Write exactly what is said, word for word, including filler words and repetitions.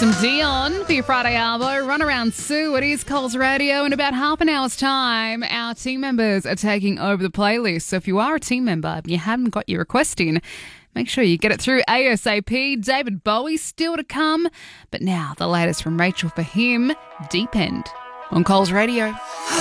Some Dion for your Friday Arvo. Run around Sue. It is Coles Radio. In about half an hour's time, our team members are taking over the playlist. So if you are a team member and you haven't got your request in, make sure you get it through ASAP. David Bowie still to come. But now the latest from Rachel for him, Deep End on Coles Radio.